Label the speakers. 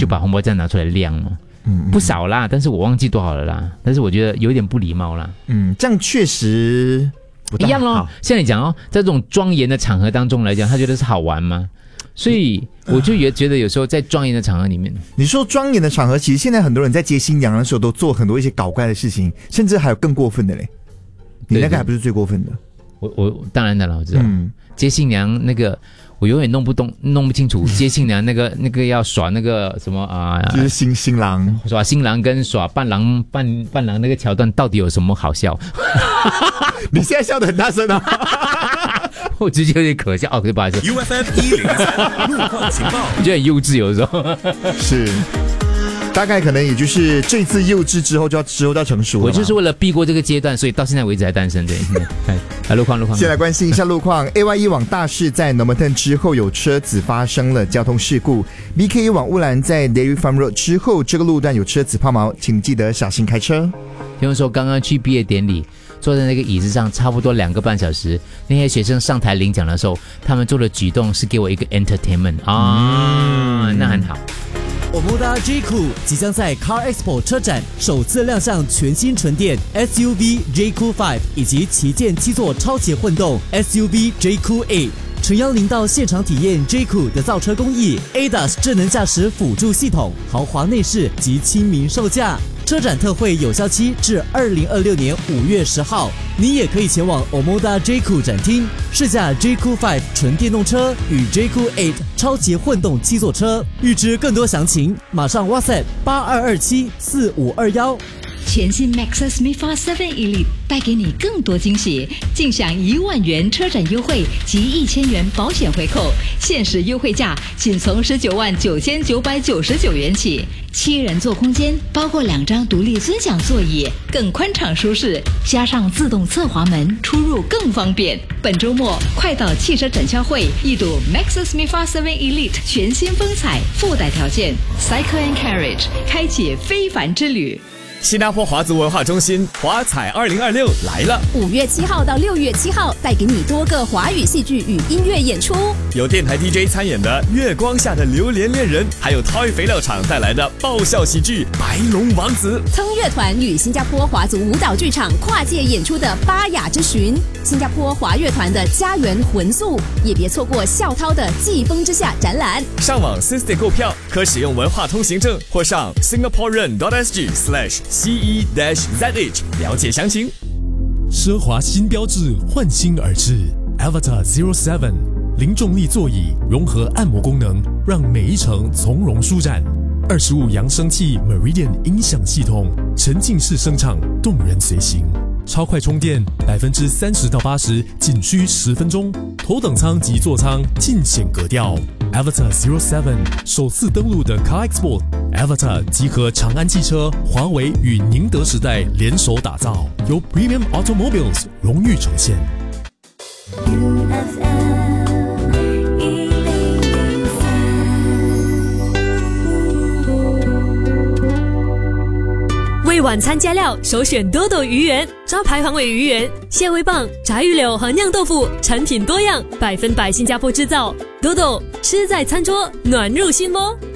Speaker 1: 就把红包袋拿出来亮了。不少啦，但是我忘记多少了啦。但是我觉得有点不礼貌啦。
Speaker 2: 这样确实
Speaker 1: 一样咯。像你讲哦，在这种庄严的场合当中来讲，他觉得是好玩吗？所以我就也觉得有时候在庄严的场合里面，
Speaker 2: 你说庄严的场合，其实现在很多人在接新娘的时候都做很多一些搞怪的事情，甚至还有更过分的嘞。你那个还不是最过分的。
Speaker 1: 我当然的了，我知道。接新娘那个。我永远弄不清楚接新娘那个要耍那个什么啊，
Speaker 2: 就是新郎
Speaker 1: 耍新郎跟耍伴郎那个桥段到底有什么好笑？
Speaker 2: 你现在笑得很大声啊！
Speaker 1: 我直接有点可笑哦，不好意思。
Speaker 3: UFM 103路况情报，
Speaker 1: 我觉得很幼稚，有时候
Speaker 2: 是。大概可能也就是这次幼稚之后就要成熟了。
Speaker 1: 我就是为了避过这个阶段，所以到现在为止还单身。对，路况。
Speaker 2: 先来关心一下路况。AYE 往大市在 Normanton 之后有车子发生了交通事故。BKE 往乌兰在 Dairy Farm Road 之后，这个路段有车子抛锚，请记得小心开车。
Speaker 1: 听说刚刚去毕业典礼，坐在那个椅子上差不多2个半小时。那些学生上台领奖的时候，他们做的举动是给我一个 entertainment 那很好。
Speaker 4: Omoda J-Cool 即将在 Car Expo 车展首次亮相全新纯电 SUV J-Cool 5以及旗舰7座超级混动 SUV J-Cool 8，诚邀您到现场体验 J-Cool 的造车工艺、ADAS 智能驾驶辅助系统、豪华内饰及亲民售价。车展特惠有效期至2026年5月10号，你也可以前往 Omoda J-Cool 展厅试驾 J-Cool 5纯电动车与 J-Cool 8超级混动7座车。预知更多详情，马上 WhatsApp 82274521。
Speaker 5: 全新 Maxus MIFA 7 Elite 带给你更多惊喜，尽享1万元车展优惠及1000元保险回扣，限时优惠价仅从199999起。7人座空间，包括2张独立尊享座椅，更宽敞舒适，加上自动侧滑门，出入更方便。本周末快到汽车展销会一睹 Maxus MIFA 7 Elite 全新风采，附带条件 Cycle and Carriage 开启非凡之旅。
Speaker 3: 新加坡华族文化中心华彩2026来了
Speaker 6: ，5月7号到6月7号，带给你多个华语戏剧与音乐演出，
Speaker 3: 有电台 DJ 参演的《月光下的榴莲恋人》，还有 Toy 肥料厂带来的爆笑喜剧《白龙王子》。
Speaker 6: 腾乐团与新加坡华族舞蹈剧场跨界演出的《巴雅之巡》，新加坡华乐团的家园魂宿，也别错过校涛的季风之下展览。
Speaker 3: 上网 System 购票，可使用文化通行证或上 singaporean.sg/CE-ZH 了解详情。
Speaker 7: 奢华新标志焕新而至 Avatar 07，零重力座椅融合按摩功能，让每一程从容舒展。25扬声器 Meridian 音响系统，沉浸式声场，动人随行。超快充电，30%到80%仅需10分钟。头等舱及座舱尽显格调。Avatar 07首次登陆的 Car Expo Avatar 集合长安汽车、华为与宁德时代联手打造，由 Premium Automobiles 荣誉呈现。
Speaker 8: 为晚餐加料，首选多多鱼圆，招牌黄尾鱼圆、蟹味棒、炸鱼柳和酿豆腐，产品多样，100%新加坡制造。多多吃在餐桌，暖入心窝。